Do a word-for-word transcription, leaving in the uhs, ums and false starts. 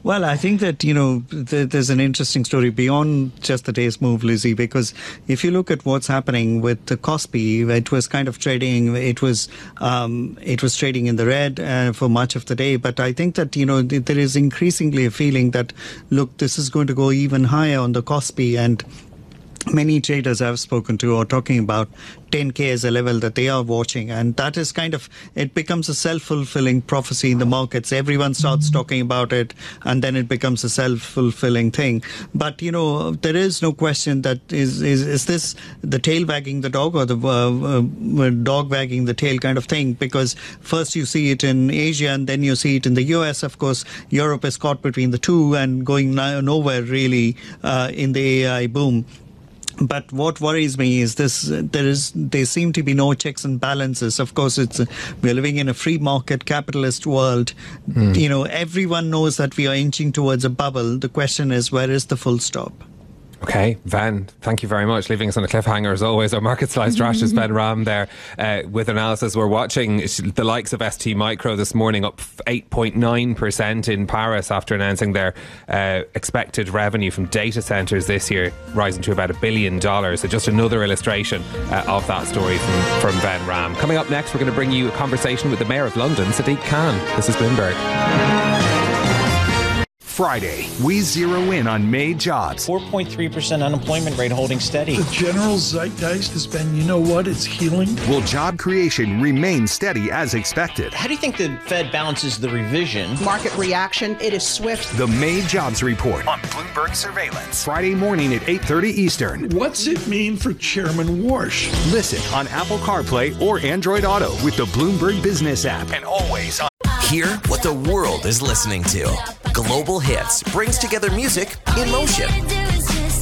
Well, I think that, you know, th- there's an interesting story beyond just the day's move, Lizzie, because if you look at what's happening with the Kospi, it was kind of trading, it was um, it was trading in the red uh, for much of the day. But I think that, you know, th- there is increasingly a feeling that, look, this is going to go even higher on the Kospi, and many traders I've spoken to are talking about ten K as a level that they are watching, and that is kind of, it becomes a self-fulfilling prophecy in the markets. Everyone starts talking about it, and then it becomes a self-fulfilling thing. But, you know, there is no question that is is, is this the tail wagging the dog, or the uh, uh, dog wagging the tail kind of thing? Because first you see it in Asia, and then you see it in the U S. Of course, Europe is caught between the two and going no- nowhere really uh, in the A I boom. But what worries me is this: there is, there seem to be no checks and balances. Of course, it's we're living in a free market capitalist world. Mm. You know, everyone knows that we are inching towards a bubble. The question is, where is the full stop? Okay, Van, thank you very much. Leaving us on a cliffhanger as always. Our market slice strategist Ben Ram there uh, with analysis. We're watching the likes of S T Micro this morning up eight point nine percent in Paris after announcing their uh, expected revenue from data centres this year rising to about a billion dollars. So just another illustration uh, of that story from, from Ben Ram. Coming up next, we're going to bring you a conversation with the Mayor of London, Sadiq Khan. This is Bloomberg. Friday, we zero in on May jobs. four point three percent unemployment rate holding steady. The general zeitgeist has been, you know what, it's healing. Will job creation remain steady as expected? How do you think the Fed balances the revision? Market reaction, it is swift. The May jobs report on Bloomberg Surveillance. Friday morning at eight thirty Eastern. What's it mean for Chairman Warsh? Listen on Apple CarPlay or Android Auto with the Bloomberg Business app. And always on. Hear what the world is listening to. Global Hits brings together music in motion.